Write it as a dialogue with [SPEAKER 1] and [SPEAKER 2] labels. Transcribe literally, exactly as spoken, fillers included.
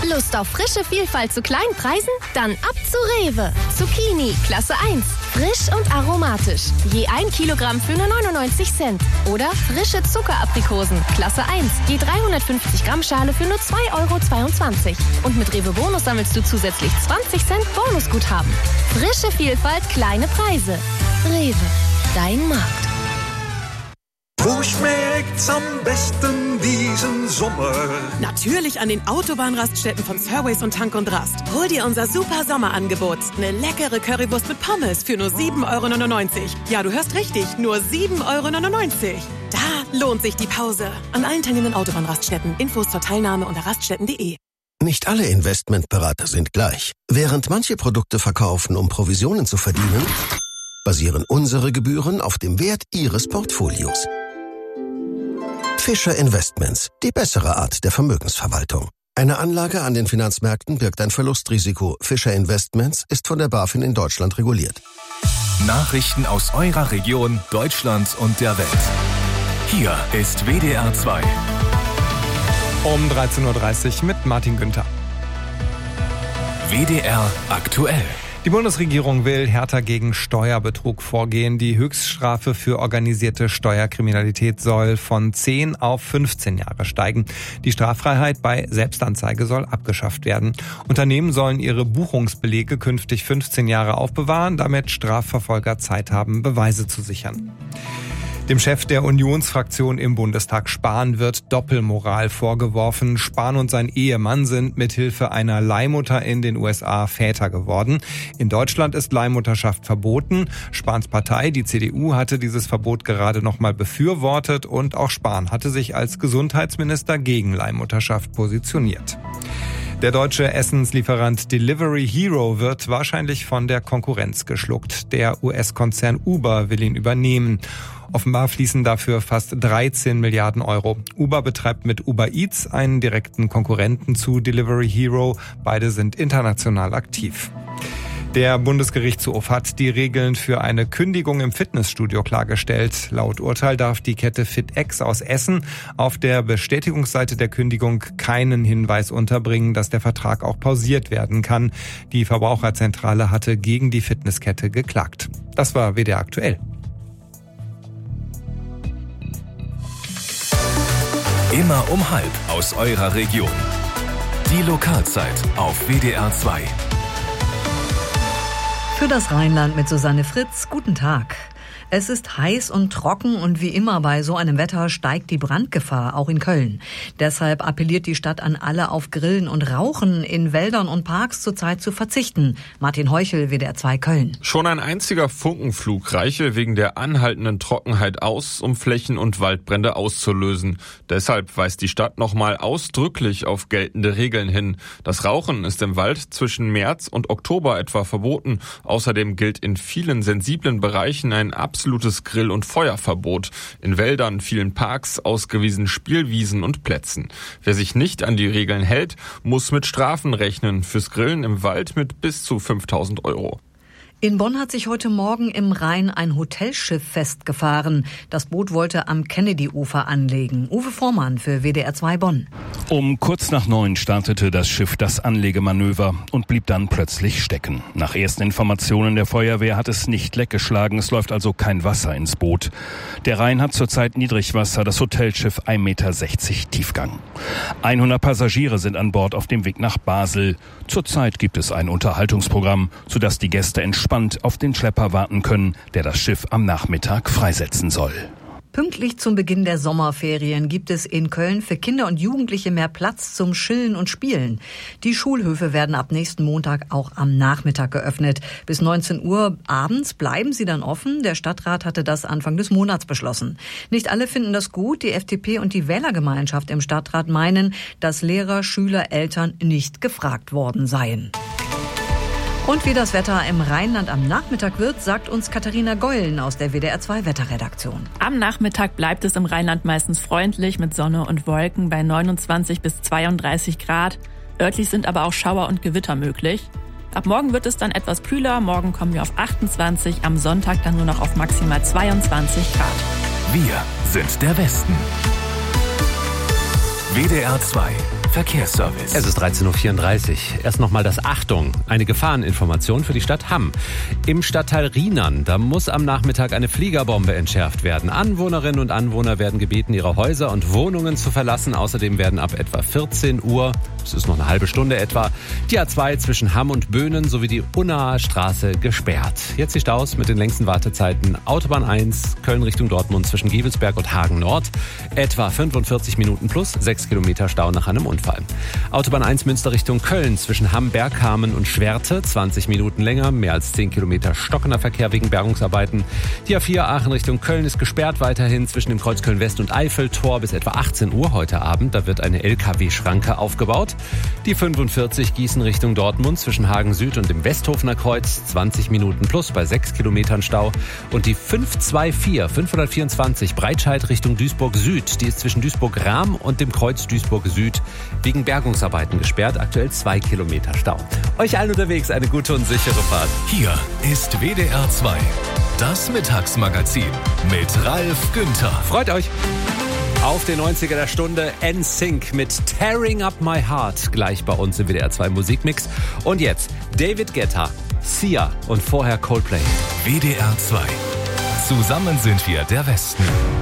[SPEAKER 1] Lust auf frische Vielfalt zu kleinen Preisen? Dann ab zu Rewe. Zucchini, Klasse eins. Frisch und aromatisch. Je ein Kilogramm für nur neunundneunzig Cent. Oder frische Zuckeraprikosen, Klasse eins. Je dreihundertfünfzig Gramm Schale für nur zwei Euro zweiundzwanzig. Und mit Rewe Bonus sammelst du zusätzlich zwanzig Cent Bonusguthaben. Frische Vielfalt, kleine Preise. Rewe, dein Markt.
[SPEAKER 2] Wo schmeckt's am besten diesen Sommer?
[SPEAKER 3] Natürlich an den Autobahnraststätten von Surways und Tank und Rast. Hol dir unser super Sommerangebot. Eine leckere Currywurst mit Pommes für nur sieben Euro neunundneunzig. Ja, du hörst richtig, nur sieben Euro neunundneunzig. Da lohnt sich die Pause. An allen teilnehmenden Autobahnraststätten. Infos zur Teilnahme unter raststätten punkt de.
[SPEAKER 4] Nicht alle Investmentberater sind gleich. Während manche Produkte verkaufen, um Provisionen zu verdienen, basieren unsere Gebühren auf dem Wert Ihres Portfolios. Fischer Investments, die bessere Art der Vermögensverwaltung. Eine Anlage an den Finanzmärkten birgt ein Verlustrisiko. Fischer Investments ist von der BaFin in Deutschland reguliert.
[SPEAKER 5] Nachrichten aus eurer Region, Deutschland und der Welt. Hier ist W D R zwei.
[SPEAKER 6] Um dreizehn Uhr dreißig mit Martin Günther.
[SPEAKER 5] W D R aktuell.
[SPEAKER 6] Die Bundesregierung will härter gegen Steuerbetrug vorgehen. Die Höchststrafe für organisierte Steuerkriminalität soll von zehn auf fünfzehn Jahre steigen. Die Straffreiheit bei Selbstanzeige soll abgeschafft werden. Unternehmen sollen ihre Buchungsbelege künftig fünfzehn Jahre aufbewahren, damit Strafverfolger Zeit haben, Beweise zu sichern. Dem Chef der Unionsfraktion im Bundestag Spahn wird Doppelmoral vorgeworfen. Spahn und sein Ehemann sind mithilfe einer Leihmutter in den U S A Väter geworden. In Deutschland ist Leihmutterschaft verboten. Spahns Partei, die C D U, hatte dieses Verbot gerade noch mal befürwortet und auch Spahn hatte sich als Gesundheitsminister gegen Leihmutterschaft positioniert. Der deutsche Essenslieferant Delivery Hero wird wahrscheinlich von der Konkurrenz geschluckt. Der U S-Konzern Uber will ihn übernehmen. Offenbar fließen dafür fast dreizehn Milliarden Euro. Uber betreibt mit Uber Eats einen direkten Konkurrenten zu Delivery Hero. Beide sind international aktiv. Der Bundesgerichtshof hat die Regeln für eine Kündigung im Fitnessstudio klargestellt. Laut Urteil darf die Kette FitX aus Essen auf der Bestätigungsseite der Kündigung keinen Hinweis unterbringen, dass der Vertrag auch pausiert werden kann. Die Verbraucherzentrale hatte gegen die Fitnesskette geklagt. Das war W D R aktuell.
[SPEAKER 5] Immer um halb aus eurer Region. Die Lokalzeit auf W D R zwei.
[SPEAKER 7] Für das Rheinland mit Susanne Fritz, guten Tag. Es ist heiß und trocken und wie immer bei so einem Wetter steigt die Brandgefahr, auch in Köln. Deshalb appelliert die Stadt an alle, auf Grillen und Rauchen in Wäldern und Parks zurzeit zu verzichten. Martin Heuchel, W D R zwei Köln.
[SPEAKER 8] Schon ein einziger Funkenflug reiche wegen der anhaltenden Trockenheit aus, um Flächen- und Waldbrände auszulösen. Deshalb weist die Stadt nochmal ausdrücklich auf geltende Regeln hin. Das Rauchen ist im Wald zwischen März und Oktober etwa verboten. Außerdem gilt in vielen sensiblen Bereichen ein absolutes Grill- und Feuerverbot. In Wäldern, vielen Parks, ausgewiesen Spielwiesen und Plätzen. Wer sich nicht an die Regeln hält, muss mit Strafen rechnen. Fürs Grillen im Wald mit bis zu fünftausend Euro.
[SPEAKER 7] In Bonn hat sich heute Morgen im Rhein ein Hotelschiff festgefahren. Das Boot wollte am Kennedy-Ufer anlegen. Uwe Vormann für W D R zwei Bonn.
[SPEAKER 9] Um kurz nach neun startete das Schiff das Anlegemanöver und blieb dann plötzlich stecken. Nach ersten Informationen der Feuerwehr hat es nicht leck geschlagen. Es läuft also kein Wasser ins Boot. Der Rhein hat zurzeit Niedrigwasser, das Hotelschiff ein Meter sechzig Tiefgang. hundert Passagiere sind an Bord auf dem Weg nach Basel. Zurzeit gibt es ein Unterhaltungsprogramm, sodass die Gäste entspannt auf den Schlepper warten können, der das Schiff am Nachmittag freisetzen soll.
[SPEAKER 7] Pünktlich zum Beginn der Sommerferien gibt es in Köln für Kinder und Jugendliche mehr Platz zum Chillen und Spielen. Die Schulhöfe werden ab nächsten Montag auch am Nachmittag geöffnet. Bis neunzehn Uhr abends bleiben sie dann offen. Der Stadtrat hatte das Anfang des Monats beschlossen. Nicht alle finden das gut. Die F D P und die Wählergemeinschaft im Stadtrat meinen, dass Lehrer, Schüler, Eltern nicht gefragt worden seien. Und wie das Wetter im Rheinland am Nachmittag wird, sagt uns Katharina Geulen aus der W D R zwei Wetterredaktion.
[SPEAKER 10] Am Nachmittag bleibt es im Rheinland meistens freundlich mit Sonne und Wolken bei neunundzwanzig bis zweiunddreißig Grad. Örtlich sind aber auch Schauer und Gewitter möglich. Ab morgen wird es dann etwas kühler. Morgen kommen wir auf achtundzwanzig, am Sonntag dann nur noch auf maximal zweiundzwanzig Grad.
[SPEAKER 5] Wir sind der Westen. W D R zwei. Verkehrsservice.
[SPEAKER 11] Es ist dreizehn Uhr vierunddreißig. Erst nochmal das Achtung, eine Gefahreninformation für die Stadt Hamm. Im Stadtteil Rienan, da muss am Nachmittag eine Fliegerbombe entschärft werden. Anwohnerinnen und Anwohner werden gebeten, ihre Häuser und Wohnungen zu verlassen. Außerdem werden ab etwa vierzehn Uhr, es ist noch eine halbe Stunde etwa, die A zwei zwischen Hamm und Böhnen sowie die Unnaer Straße gesperrt. Jetzt die Staus mit den längsten Wartezeiten. Autobahn eins, Köln Richtung Dortmund zwischen Gevelsberg und Hagen Nord. Etwa fünfundvierzig Minuten plus sechs Kilometer Stau nach einem Unfall. Autobahn eins Münster Richtung Köln zwischen Hamm, Bergkamen und Schwerte. zwanzig Minuten länger, mehr als zehn Kilometer stockender Verkehr wegen Bergungsarbeiten. Die A vier Aachen Richtung Köln ist gesperrt weiterhin zwischen dem Kreuz Köln West und Eiffeltor bis etwa achtzehn Uhr heute Abend. Da wird eine L K W-Schranke aufgebaut. Die fünfundvierzig Gießen Richtung Dortmund zwischen Hagen Süd und dem Westhofener Kreuz. zwanzig Minuten plus bei sechs Kilometern Stau. Und die fünf zwei vier, fünfhundertvierundzwanzig Breitscheid Richtung Duisburg Süd. Die ist zwischen Duisburg-Rahm und dem Kreuz Duisburg Süd wegen Bergungsarbeiten gesperrt. Aktuell zwei Kilometer Stau. Euch allen unterwegs eine gute und sichere Fahrt.
[SPEAKER 5] Hier ist W D R zwei. Das Mittagsmagazin mit Ralf Günther.
[SPEAKER 11] Freut euch auf den neunziger der Stunde. N Sync mit Tearing Up My Heart gleich bei uns im W D R zwei Musikmix. Und jetzt David Guetta, Sia und vorher Coldplay.
[SPEAKER 5] W D R zwei. Zusammen sind wir der Westen.